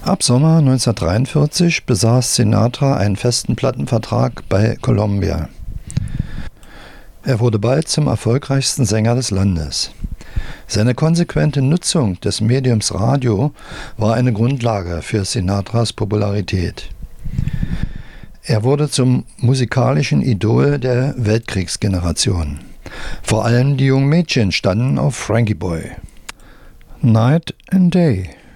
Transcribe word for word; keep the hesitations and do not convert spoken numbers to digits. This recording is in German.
Ab Sommer neunzehnhundertdreiundvierzig besaß Sinatra einen festen Plattenvertrag bei Columbia. Er wurde bald zum erfolgreichsten Sänger des Landes. Seine konsequente Nutzung des Mediums Radio war eine Grundlage für Sinatras Popularität. Er wurde zum musikalischen Idol der Weltkriegsgeneration. Vor allem die jungen Mädchen standen auf Frankie Boy. Night and Day